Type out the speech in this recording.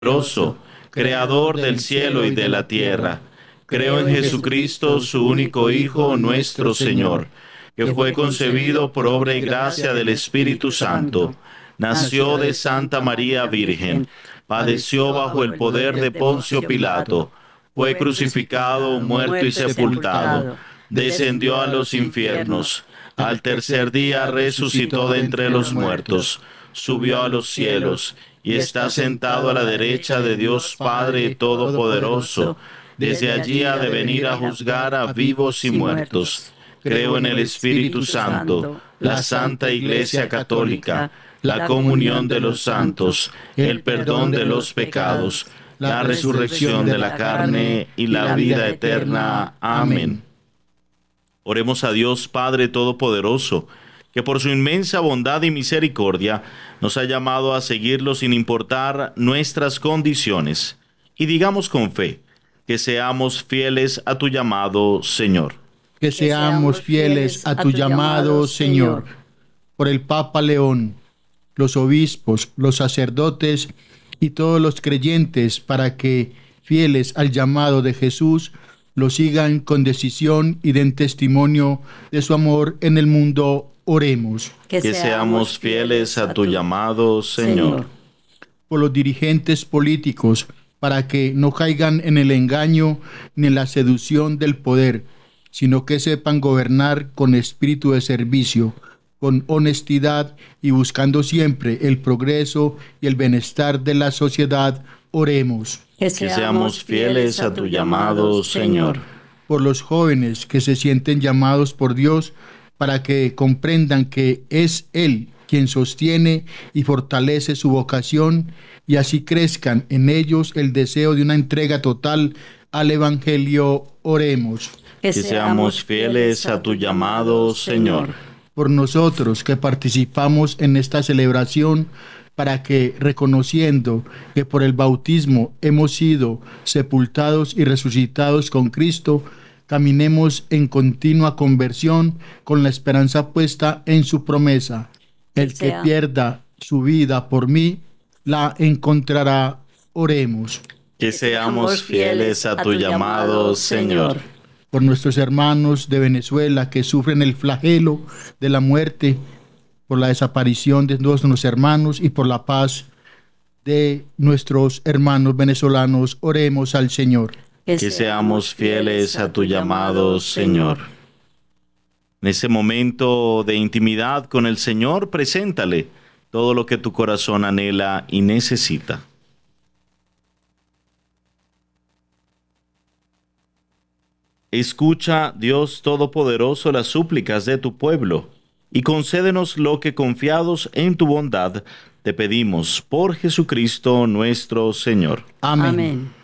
Todopoderoso, creador del cielo y de la tierra. Creo en Jesucristo, su único Hijo, nuestro Señor, que fue concebido por obra y gracia del Espíritu Santo. Nació de Santa María Virgen, padeció bajo el poder de Poncio Pilato, fue crucificado, muerto y sepultado, descendió a los infiernos, al tercer día resucitó de entre los muertos, subió a los cielos, y está sentado a la derecha de Dios Padre Todopoderoso. Desde allí ha de venir a juzgar a vivos y muertos. Creo en el Espíritu Santo, la Santa Iglesia Católica, la comunión de los santos, el perdón de los pecados, la resurrección de la carne y la vida eterna. Amén. Oremos a Dios Padre Todopoderoso, que por su inmensa bondad y misericordia nos ha llamado a seguirlo sin importar nuestras condiciones. Y digamos con fe, que seamos fieles a tu llamado, Señor. Que seamos fieles a tu llamado, Señor. Por el Papa León, los obispos, los sacerdotes y todos los creyentes, para que, fieles al llamado de Jesús, lo sigan con decisión y den testimonio de su amor en el mundo. Oremos. Que seamos fieles a tu llamado, Señor. Por los dirigentes políticos, para que no caigan en el engaño ni en la seducción del poder, sino que sepan gobernar con espíritu de servicio, con honestidad y buscando siempre el progreso y el bienestar de la sociedad. Oremos. Que seamos fieles a tu llamado, Señor. Por los jóvenes que se sienten llamados por Dios, para que comprendan que es Él quien sostiene y fortalece su vocación, y así crezcan en ellos el deseo de una entrega total al Evangelio. Oremos. Que seamos fieles a tu llamado, Señor. Por nosotros que participamos en esta celebración, para que, reconociendo que por el bautismo hemos sido sepultados y resucitados con Cristo, caminemos en continua conversión con la esperanza puesta en su promesa. El que pierda su vida por mí, la encontrará. Oremos. Que seamos fieles a tu llamado, Señor. Por nuestros hermanos de Venezuela que sufren el flagelo de la muerte, por la desaparición de nuestros hermanos y por la paz de nuestros hermanos venezolanos, oremos al Señor. Que seamos fieles a tu llamado, Señor. En ese momento de intimidad con el Señor, preséntale todo lo que tu corazón anhela y necesita. Escucha, Dios Todopoderoso, las súplicas de tu pueblo, y concédenos lo que, confiados en tu bondad, te pedimos por Jesucristo nuestro Señor. Amén.